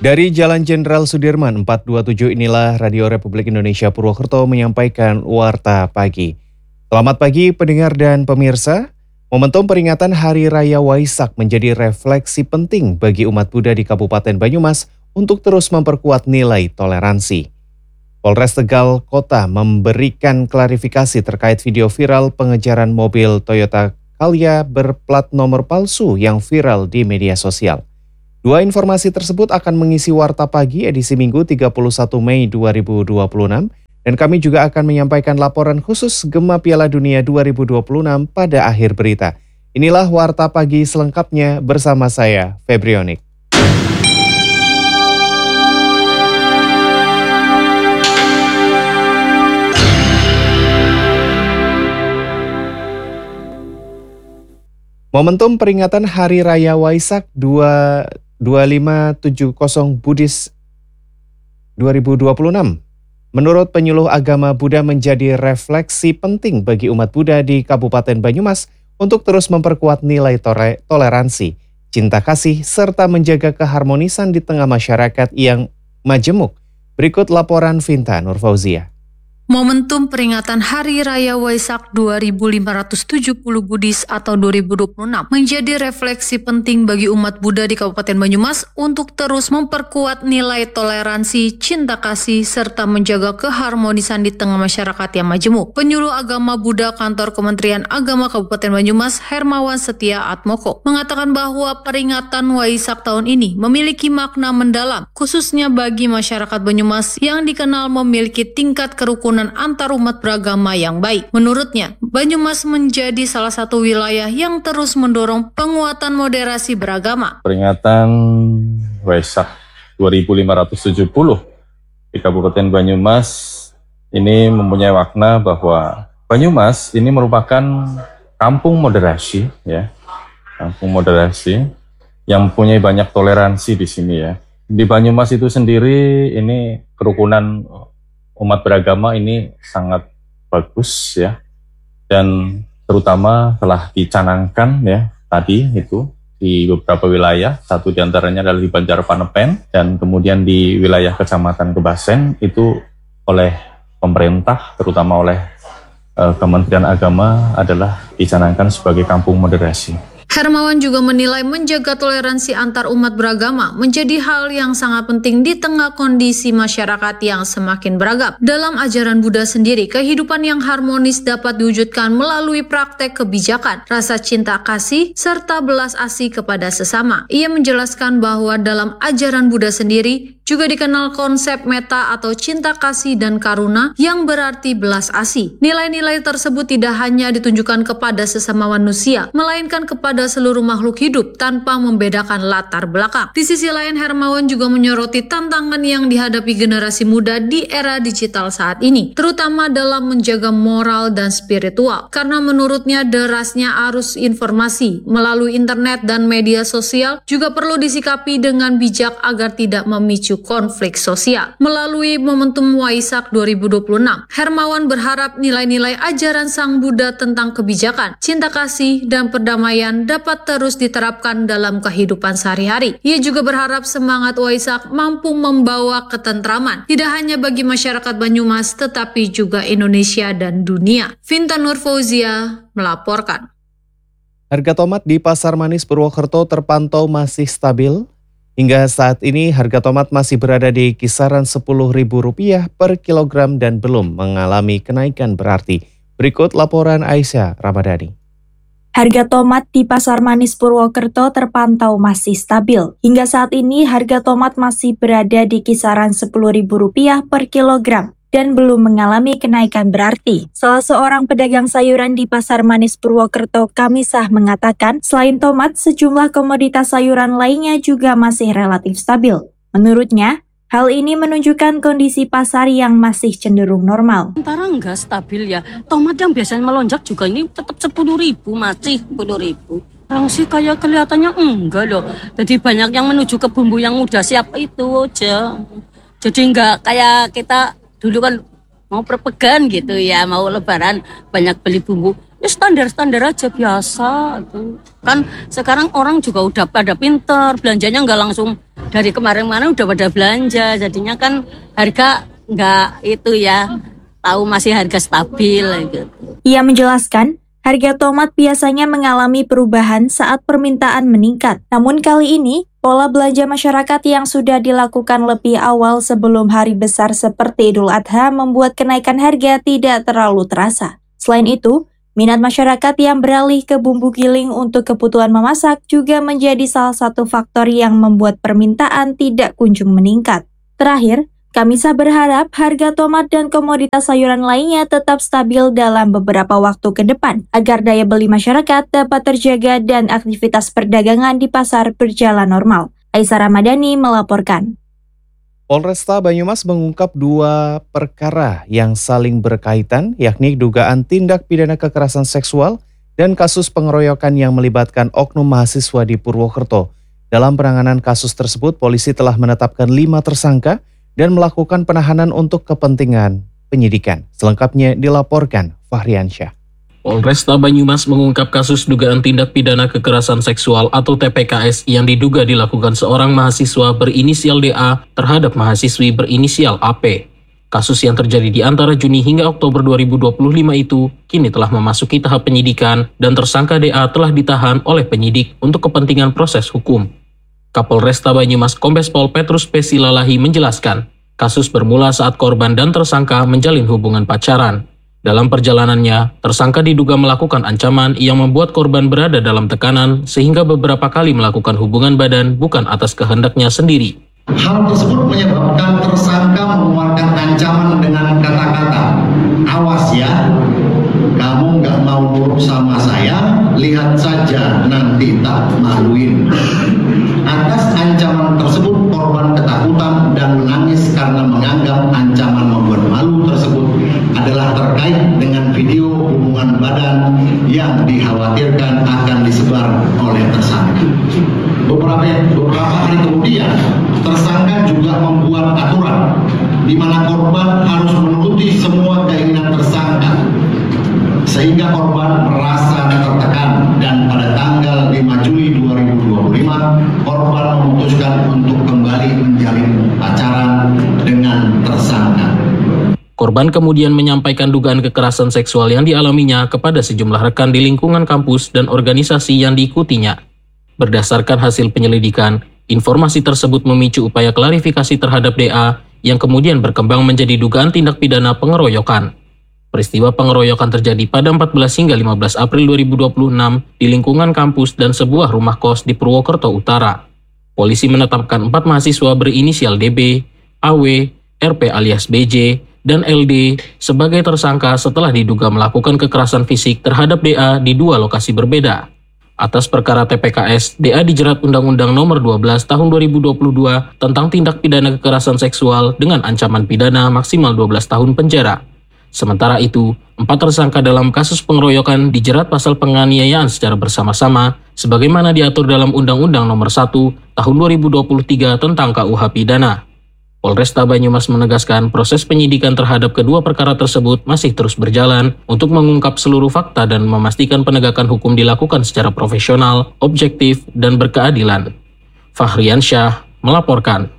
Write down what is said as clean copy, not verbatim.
Dari Jalan Jenderal Sudirman 427 inilah Radio Republik Indonesia Purwokerto menyampaikan Warta Pagi. Selamat pagi pendengar dan pemirsa. Momentum peringatan Hari Raya Waisak menjadi refleksi penting bagi umat Buddha di Kabupaten Banyumas untuk terus memperkuat nilai toleransi. Polres Tegal Kota memberikan klarifikasi terkait video viral pengejaran mobil Toyota Calya berplat nomor palsu yang viral di media sosial. Dua informasi tersebut akan mengisi Warta Pagi edisi Minggu 31 Mei 2026 dan kami juga akan menyampaikan laporan khusus Gema Piala Dunia 2026 pada akhir berita. Inilah Warta Pagi selengkapnya bersama saya, Febrionik. Momentum peringatan Hari Raya Waisak 2570 Buddhis 2026. Menurut penyuluh agama Buddha menjadi refleksi penting bagi umat Buddha di Kabupaten Banyumas untuk terus memperkuat nilai toleransi, cinta kasih, serta menjaga keharmonisan di tengah masyarakat yang majemuk. Berikut laporan Vinta Nurfauzia. Momentum peringatan Hari Raya Waisak 2570 Buddhis atau 2026 menjadi refleksi penting bagi umat Buddha di Kabupaten Banyumas untuk terus memperkuat nilai toleransi, cinta kasih, serta menjaga keharmonisan di tengah masyarakat yang majemuk. Penyuluh agama Buddha Kantor Kementerian Agama Kabupaten Banyumas, Hermawan Setia Atmoko, mengatakan bahwa peringatan Waisak tahun ini memiliki makna mendalam, khususnya bagi masyarakat Banyumas yang dikenal memiliki tingkat kerukunan antar umat beragama yang baik. Menurutnya, Banyumas menjadi salah satu wilayah yang terus mendorong penguatan moderasi beragama. Peringatan Waisak 2570 di Kabupaten Banyumas ini mempunyai makna bahwa Banyumas ini merupakan kampung moderasi, ya, kampung moderasi yang mempunyai banyak toleransi di sini, ya. Di Banyumas itu sendiri ini kerukunan umat beragama ini sangat bagus, ya, dan terutama telah dicanangkan, ya, tadi itu di beberapa wilayah, satu diantaranya adalah di Banjarpanepen dan kemudian di wilayah Kecamatan Kebasen itu oleh pemerintah, terutama oleh Kementerian Agama adalah dicanangkan sebagai kampung moderasi. Hermawan juga menilai menjaga toleransi antar umat beragama menjadi hal yang sangat penting di tengah kondisi masyarakat yang semakin beragam. Dalam ajaran Buddha sendiri, kehidupan yang harmonis dapat diwujudkan melalui praktek kebijakan, rasa cinta kasih, serta belas asih kepada sesama. Ia menjelaskan bahwa dalam ajaran Buddha sendiri juga dikenal konsep metta atau cinta kasih dan karuna yang berarti belas asih. Nilai-nilai tersebut tidak hanya ditunjukkan kepada sesama manusia, melainkan kepada seluruh makhluk hidup tanpa membedakan latar belakang. Di sisi lain, Hermawan juga menyoroti tantangan yang dihadapi generasi muda di era digital saat ini, terutama dalam menjaga moral dan spiritual. Karena menurutnya derasnya arus informasi melalui internet dan media sosial juga perlu disikapi dengan bijak agar tidak memicu konflik sosial. Melalui momentum Waisak 2026, Hermawan berharap nilai-nilai ajaran Sang Buddha tentang kebijakan, cinta kasih, dan perdamaian dapat terus diterapkan dalam kehidupan sehari-hari. Ia juga berharap semangat Waisak mampu membawa ketentraman, tidak hanya bagi masyarakat Banyumas, tetapi juga Indonesia dan dunia. Vinta Nurfauzia melaporkan. Harga tomat di Pasar Manis Purwokerto terpantau masih stabil. Hingga saat ini harga tomat masih berada di kisaran Rp10.000 per kilogram dan belum mengalami kenaikan berarti. Berikut laporan Aisyah Ramadhani. Harga tomat di Pasar Manis Purwokerto terpantau masih stabil. Hingga saat ini harga tomat masih berada di kisaran Rp10.000 per kilogram dan belum mengalami kenaikan berarti. Salah seorang pedagang sayuran di Pasar Manis Purwokerto, Kamisah, mengatakan selain tomat, sejumlah komoditas sayuran lainnya juga masih relatif stabil. Menurutnya, hal ini menunjukkan kondisi pasar yang masih cenderung normal. Antara enggak stabil, ya. Tomat yang biasanya melonjak juga ini tetap 10.000, masih 10.000. Orang sih kayak kelihatannya enggak loh. Jadi banyak yang menuju ke bumbu yang udah siap itu aja. Jadi enggak kayak kita dulu kan mau perpegan gitu ya, mau lebaran banyak beli bumbu. Ya standar-standar aja biasa. Kan sekarang orang juga udah pada pinter, belanjanya enggak langsung dari kemarin-kemarin udah pada belanja, jadinya kan harga nggak itu ya, tahu masih harga stabil gitu. Ia menjelaskan, harga tomat biasanya mengalami perubahan saat permintaan meningkat. Namun kali ini, pola belanja masyarakat yang sudah dilakukan lebih awal sebelum hari besar seperti Idul Adha membuat kenaikan harga tidak terlalu terasa. Selain itu, minat masyarakat yang beralih ke bumbu giling untuk kebutuhan memasak juga menjadi salah satu faktor yang membuat permintaan tidak kunjung meningkat. Terakhir, Kamisa berharap harga tomat dan komoditas sayuran lainnya tetap stabil dalam beberapa waktu ke depan, agar daya beli masyarakat dapat terjaga dan aktivitas perdagangan di pasar berjalan normal. Aisyah Ramadhani melaporkan. Polresta Banyumas mengungkap 2 perkara yang saling berkaitan, yakni dugaan tindak pidana kekerasan seksual dan kasus pengeroyokan yang melibatkan oknum mahasiswa di Purwokerto. Dalam penanganan kasus tersebut, polisi telah menetapkan 5 tersangka dan melakukan penahanan untuk kepentingan penyidikan. Selengkapnya dilaporkan Fahriansyah. Polresta Banyumas mengungkap kasus dugaan tindak pidana kekerasan seksual atau TPKS yang diduga dilakukan seorang mahasiswa berinisial DA terhadap mahasiswi berinisial AP. Kasus yang terjadi di antara Juni hingga Oktober 2025 itu kini telah memasuki tahap penyidikan dan tersangka DA telah ditahan oleh penyidik untuk kepentingan proses hukum. Kapolresta Banyumas Kombes Pol Petrus P. Silalahi menjelaskan, kasus bermula saat korban dan tersangka menjalin hubungan pacaran. Dalam perjalanannya, tersangka diduga melakukan ancaman yang membuat korban berada dalam tekanan sehingga beberapa kali melakukan hubungan badan bukan atas kehendaknya sendiri. Hal tersebut menyebabkan tersangka mengeluarkan ancaman dengan kata-kata, "Awas ya, kamu nggak mau nurut sama saya, lihat saja nanti tak maluin." Atas ancaman tersebut, korban ketakutan dan menangis karena menganggap ancaman membuat malu tersebut adalah terkait dengan video hubungan badan yang dikhawatirkan akan disebar oleh tersangka. Beberapa hari kemudian, tersangka juga membuat aturan di mana korban harus menuruti semua keinginan tersangka, sehingga korban merasa tertekan dan pada tanggal 5 Juli 2025, korban memutuskan untuk kembali menjalin pacaran dengan tersangka. Korban kemudian menyampaikan dugaan kekerasan seksual yang dialaminya kepada sejumlah rekan di lingkungan kampus dan organisasi yang diikutinya. Berdasarkan hasil penyelidikan, informasi tersebut memicu upaya klarifikasi terhadap DA yang kemudian berkembang menjadi dugaan tindak pidana pengeroyokan. Peristiwa pengeroyokan terjadi pada 14 hingga 15 April 2026 di lingkungan kampus dan sebuah rumah kos di Purwokerto Utara. Polisi menetapkan 4 mahasiswa berinisial DB, AW, RP alias BJ, dan LD sebagai tersangka setelah diduga melakukan kekerasan fisik terhadap DA di 2 lokasi berbeda. Atas perkara TPKS, DA dijerat Undang-Undang Nomor 12 Tahun 2022 tentang tindak pidana kekerasan seksual dengan ancaman pidana maksimal 12 tahun penjara. Sementara itu, 4 tersangka dalam kasus pengeroyokan dijerat pasal penganiayaan secara bersama-sama sebagaimana diatur dalam Undang-Undang Nomor 1 Tahun 2023 tentang KUH Pidana. Polresta Banyumas menegaskan proses penyidikan terhadap kedua perkara tersebut masih terus berjalan untuk mengungkap seluruh fakta dan memastikan penegakan hukum dilakukan secara profesional, objektif, dan berkeadilan. Fahriansyah melaporkan.